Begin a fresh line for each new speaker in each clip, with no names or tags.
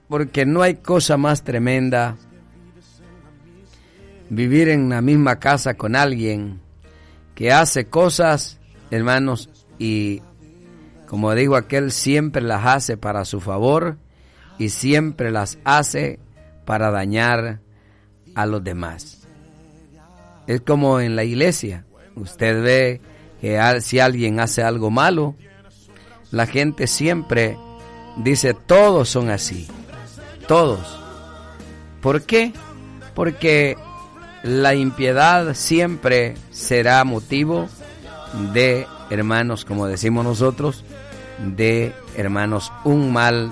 porque no hay cosa más tremenda vivir en la misma casa con alguien que hace cosas, hermanos, y como digo aquel, siempre las hace para su favor y siempre las hace para dañar a los demás. Es como en la iglesia. Usted ve que si alguien hace algo malo, la gente siempre dice, todos son así, todos. ¿Por qué? Porque la impiedad siempre será motivo de, hermanos, como decimos nosotros, de, hermanos, un mal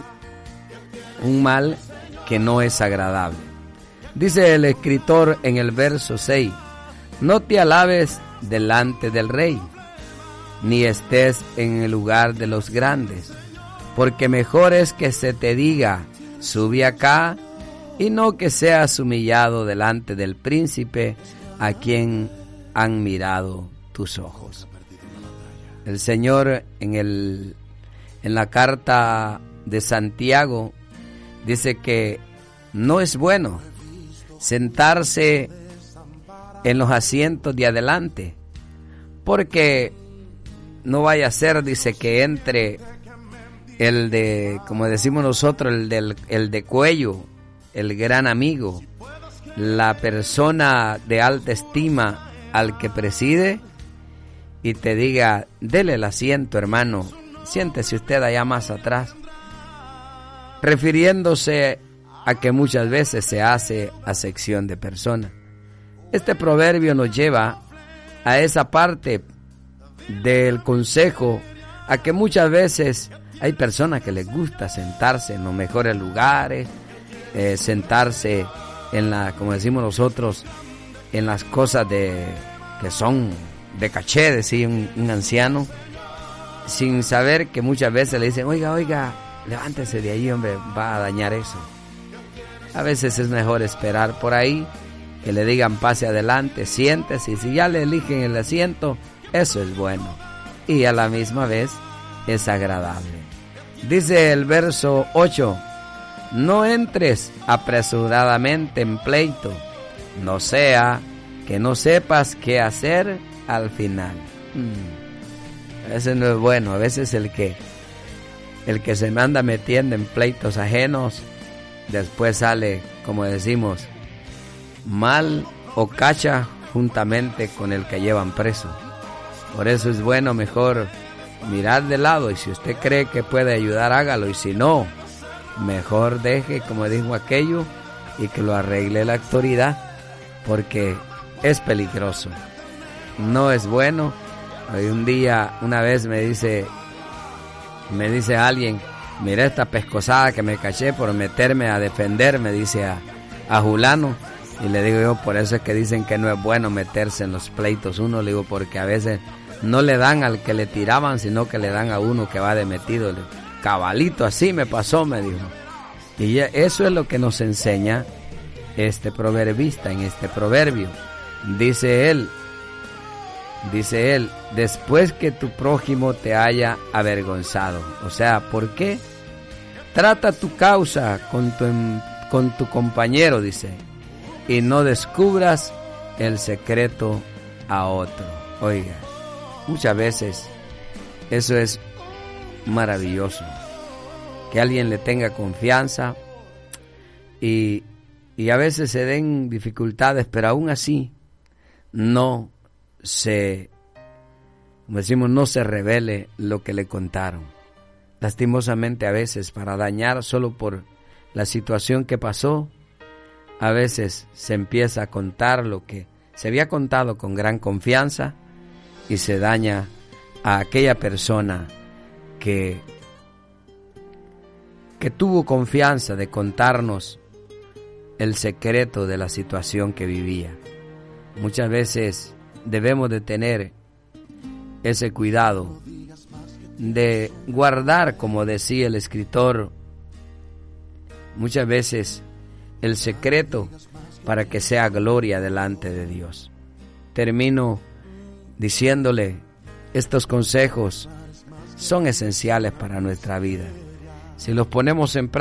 que no es agradable. Dice el escritor en el verso 6, no te alabes delante del rey, ni estés en el lugar de los grandes, porque mejor es que se te diga, sube acá, y no que seas humillado delante del príncipe a quien han mirado tus ojos. El Señor en la carta de Santiago dice que no es bueno sentarse en los asientos de adelante, porque no vaya a ser, dice, que entre el de, como decimos nosotros, el de cuello, el gran amigo, la persona de alta estima al que preside, y te diga, dele el asiento, hermano, siéntese usted allá más atrás, refiriéndose a que muchas veces se hace acepción de personas. Este proverbio nos lleva a esa parte del consejo, a que muchas veces hay personas que les gusta sentarse en los mejores lugares, sentarse en como decimos nosotros, en las cosas que son de caché, decía un anciano, sin saber que muchas veces le dicen, oiga, levántese de ahí, hombre, va a dañar eso. A veces es mejor esperar por ahí, que le digan pase adelante, siéntese, y si ya le eligen el asiento, eso es bueno, y a la misma vez es agradable. Dice el verso 8, no entres apresuradamente en pleito, no sea que no sepas qué hacer al final. A veces no es bueno, a veces el que se me anda metiendo en pleitos ajenos, después sale, como decimos, mal o cacha juntamente con el que llevan preso. Por eso es bueno mejor mirar de lado, y si usted cree que puede ayudar, hágalo, y si no, mejor deje, como dijo aquello, y que lo arregle la autoridad, porque es peligroso, no es bueno. Una vez me dice alguien, mira esta pescosada que me caché por meterme a defender, me dice a Julano, y le digo yo, por eso es que dicen que no es bueno meterse en los pleitos uno, le digo, porque a veces no le dan al que le tiraban, sino que le dan a uno que va de metido. Cabalito, así me pasó, me dijo. Y eso es lo que nos enseña este proverbista en este proverbio. Dice él, después que tu prójimo te haya avergonzado. O sea, ¿por qué? Trata tu causa con tu compañero, dice, y no descubras el secreto a otro. Oiga, muchas veces eso es maravilloso, que alguien le tenga confianza, y a veces se den dificultades, pero aún así no se revele lo que le contaron. Lastimosamente, a veces para dañar solo por la situación que pasó, a veces se empieza a contar lo que se había contado con gran confianza, y se daña a aquella persona que tuvo confianza de contarnos el secreto de la situación que vivía. Muchas veces debemos de tener ese cuidado de guardar, como decía el escritor, muchas veces el secreto para que sea gloria delante de Dios. Termino diciéndole, estos consejos son esenciales para nuestra vida. Si los ponemos en práctica,